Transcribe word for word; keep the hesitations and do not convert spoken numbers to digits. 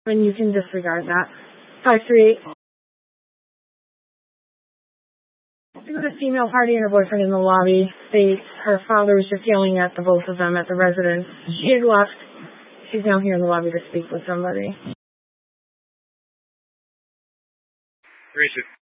And you can disregard that. five three eight. The female party and her boyfriend in the lobby. They, her father was just yelling at the both of them at the residence. She had left. She's now here in the lobby to speak with somebody. Reach it.